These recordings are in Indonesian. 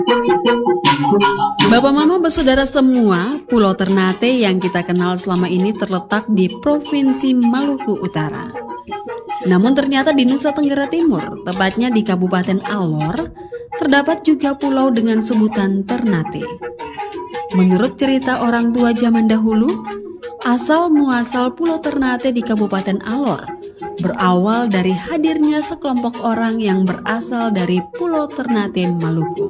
Bapak Mama bersaudara semua, Pulau Ternate yang kita kenal selama ini terletak di Provinsi Maluku Utara. Namun ternyata di Nusa Tenggara Timur, tepatnya di Kabupaten Alor, terdapat juga pulau dengan sebutan Ternate. Menurut cerita orang tua zaman dahulu, asal muasal Pulau Ternate di Kabupaten Alor berawal dari hadirnya sekelompok orang yang berasal dari Pulau Ternate, Maluku.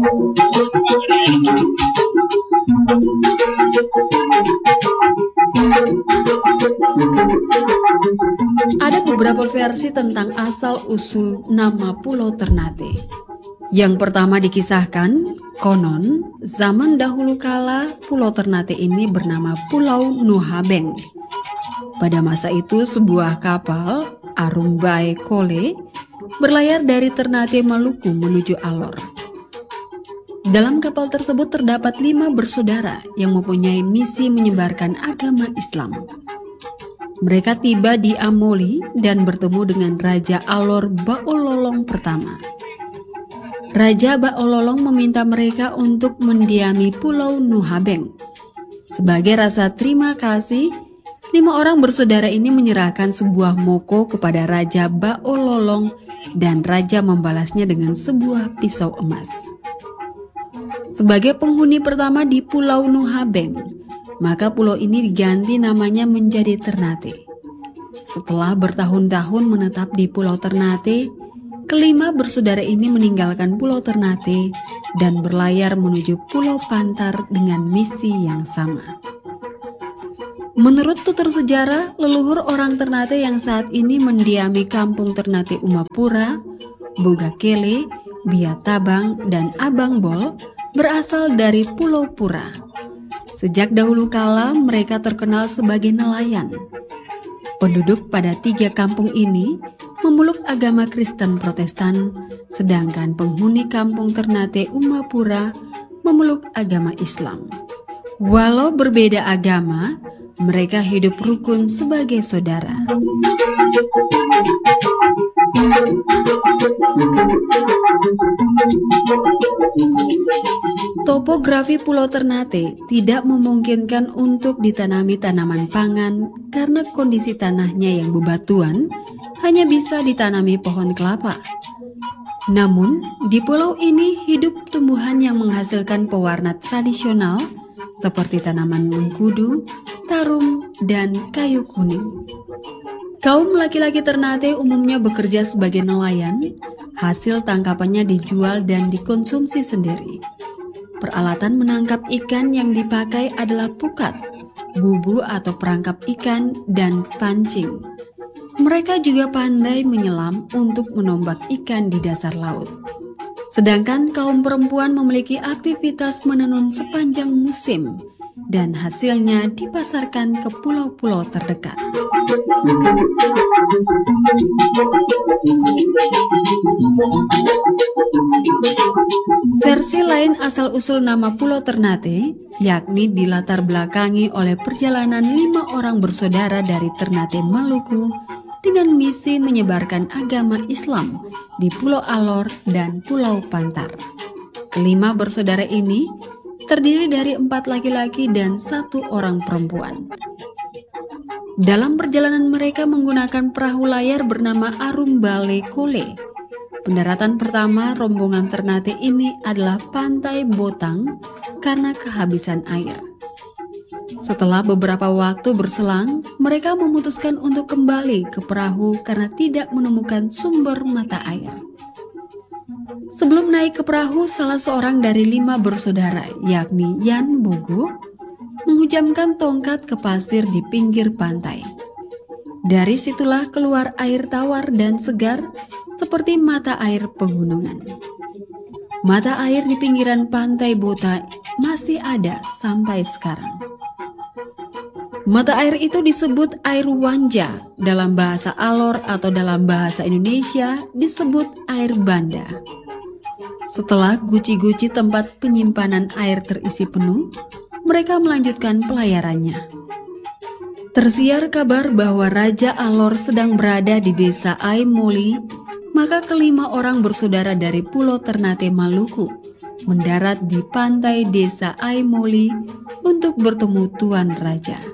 Ada beberapa versi tentang asal-usul nama Pulau Ternate. Yang pertama dikisahkan, konon zaman dahulu kala Pulau Ternate ini bernama Pulau Nuhabeng. Pada masa itu sebuah kapal Arumbai Kole berlayar dari Ternate, Maluku menuju Alor. Dalam kapal tersebut terdapat 5 bersaudara yang mempunyai misi menyebarkan agama Islam. Mereka tiba di Amoli dan bertemu dengan Raja Alor Baololong pertama. Raja Baololong meminta mereka untuk mendiami Pulau Nuhabeng. Sebagai rasa terima kasih, 5 orang bersaudara ini menyerahkan sebuah moko kepada Raja Baololong dan Raja membalasnya dengan sebuah pisau emas. Sebagai penghuni pertama di Pulau Nuhabeng, maka pulau ini diganti namanya menjadi Ternate. Setelah bertahun-tahun menetap di Pulau Ternate, kelima bersaudara ini meninggalkan Pulau Ternate dan berlayar menuju Pulau Pantar dengan misi yang sama. Menurut tutur sejarah, leluhur orang Ternate yang saat ini mendiami kampung Ternate Umapura, Bogakele, Biatabang, dan Abangbol berasal dari Pulau Pura. Sejak dahulu kala mereka terkenal sebagai nelayan. Penduduk pada 3 kampung ini memeluk agama Kristen Protestan, sedangkan penghuni kampung Ternate Umapura memeluk agama Islam. Walau berbeda agama, mereka hidup rukun sebagai saudara. Topografi Pulau Ternate tidak memungkinkan untuk ditanami tanaman pangan karena kondisi tanahnya yang bebatuan hanya bisa ditanami pohon kelapa. Namun, di pulau ini hidup tumbuhan yang menghasilkan pewarna tradisional seperti tanaman mengkudu, tarum, dan kayu kuning. Kaum laki-laki Ternate umumnya bekerja sebagai nelayan, hasil tangkapannya dijual dan dikonsumsi sendiri. Peralatan menangkap ikan yang dipakai adalah pukat, bubu atau perangkap ikan, dan pancing. Mereka juga pandai menyelam untuk menombak ikan di dasar laut. Sedangkan kaum perempuan memiliki aktivitas menenun sepanjang musim dan hasilnya dipasarkan ke pulau-pulau terdekat. Versi lain asal-usul nama Pulau Ternate, yakni dilatar belakangi oleh perjalanan 5 orang bersaudara dari Ternate, Maluku dengan misi menyebarkan agama Islam di Pulau Alor dan Pulau Pantar. Kelima bersaudara ini terdiri dari 4 laki-laki dan 1 orang perempuan. Dalam perjalanan mereka menggunakan perahu layar bernama Arumbale Kole. Pendaratan pertama rombongan Ternate ini adalah Pantai Botang karena kehabisan air. Setelah beberapa waktu berselang, mereka memutuskan untuk kembali ke perahu karena tidak menemukan sumber mata air. Sebelum naik ke perahu, salah seorang dari 5 bersaudara, yakni Yan Bogo, menghujamkan tongkat ke pasir di pinggir pantai. Dari situlah keluar air tawar dan segar seperti mata air pegunungan. Mata air di pinggiran pantai Bota masih ada sampai sekarang. Mata air itu disebut air Wanja dalam bahasa Alor atau dalam bahasa Indonesia disebut air Banda. Setelah guci-guci tempat penyimpanan air terisi penuh, mereka melanjutkan pelayarannya. Tersiar kabar bahwa Raja Alor sedang berada di desa Aimoli, maka kelima orang bersaudara dari Pulau Ternate Maluku mendarat di pantai desa Aimoli untuk bertemu Tuan Raja.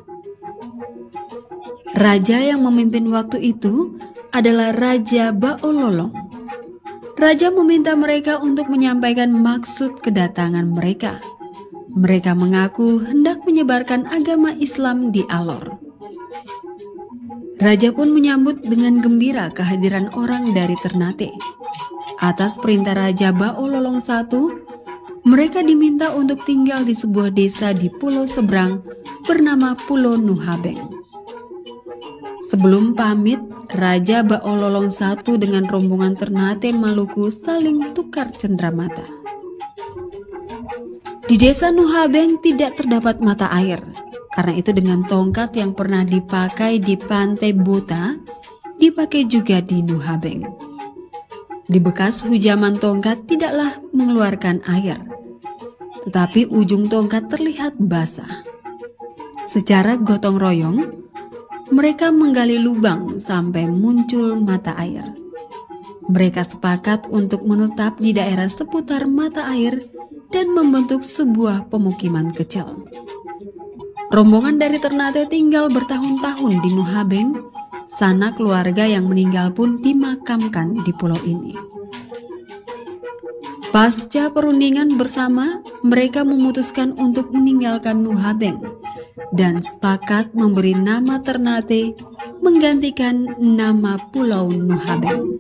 Raja yang memimpin waktu itu adalah Raja Baololong. Raja meminta mereka untuk menyampaikan maksud kedatangan mereka. Mereka mengaku hendak menyebarkan agama Islam di Alor. Raja pun menyambut dengan gembira kehadiran orang dari Ternate. Atas perintah Raja Baololong I, mereka diminta untuk tinggal di sebuah desa di pulau seberang bernama Pulau Nuhabeng. Sebelum pamit, Raja Baololong I dengan rombongan Ternate Maluku saling tukar cenderamata. Di desa Nuhabeng tidak terdapat mata air. Karena itu dengan tongkat yang pernah dipakai di pantai Bota, dipakai juga di Nuhabeng. Di bekas hujaman tongkat tidaklah mengeluarkan air, tetapi ujung tongkat terlihat basah. Secara gotong royong, mereka menggali lubang sampai muncul mata air. Mereka sepakat untuk menetap di daerah seputar mata air dan membentuk sebuah pemukiman kecil. Rombongan dari Ternate tinggal bertahun-tahun di Nuhabeng. Sana keluarga yang meninggal pun dimakamkan di pulau ini. Pasca perundingan bersama, mereka memutuskan untuk meninggalkan Nuhabeng dan sepakat memberi nama Ternate menggantikan nama Pulau Nuhabeng.